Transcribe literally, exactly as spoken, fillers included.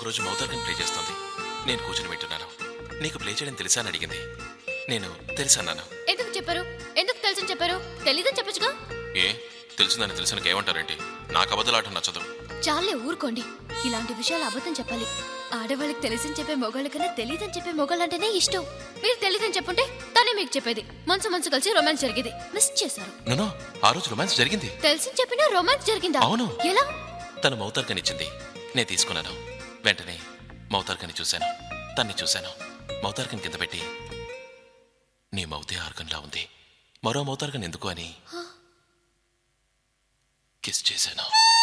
ఒకరోజు mouth organ play చేస్తుంది. నేను కూర్చుని వింటున్నాను. నీకు ప్లే చేయడం తెలుసా అని అడిగింది. నేను తెలుసన్నాను. ఎందుకు చెప్పారు? ఎందుకు తెలుసని చెప్పారు? తెలీదని చెప్పచ్చుగా. ఏ తెలిసిందని తెలిసిన ఏమంటారేంటి? నాకు అబద్ధలాట నచ్చదు. చాలే ఊరుకోండి. ఇలాంటి విషయాలు అబద్ధం చెప్పాలి. ఆడవాళ్ళకి తెలిసని చెప్పే మొగాళ్ళ కన్నా తెలియదని చెప్పే మొగాళ్ళంటేనే ఇష్టం. మీరు తెలియదని చెప్పుంటే తనే మీకు చెప్పేది. మనసు మనసు కలిసి రొమాన్స్ జరిగేది. మిస్ చేశారు. నో, ఆ రోజు రొమాన్స్ జరిగింది. తెలిసి చెప్పినా రొమాన్స్ జరిగిందా? అవును. ఎలా? తను మౌతార్గన్ ఇచ్చింది, నేను తీసుకున్నాను. వెంటనే మౌతార్గన్ చూశాను, తన్ని చూశాను. మౌతార్గన్ కింద పెట్టి నీ మౌతే ఆర్గన్లా ఉంది, మరో మౌతార్గన్ ఎందుకు అని కిస్ చేశాను.